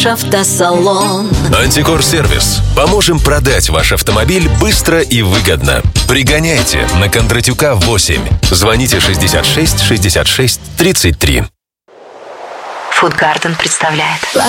Автосалон. Антикор-сервис. Поможем продать ваш автомобиль быстро и выгодно. Пригоняйте на Кондратюка 8. Звоните 66 66 33. Фудгарден представляет